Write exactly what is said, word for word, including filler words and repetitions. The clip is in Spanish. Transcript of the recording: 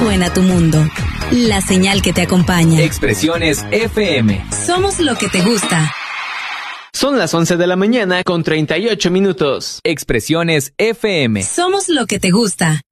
suena tu mundo. La señal que te acompaña. Expresiones F M. Somos lo que te gusta. Son las once de la mañana con treinta y ocho minutos. Expresiones F M. Somos lo que te gusta.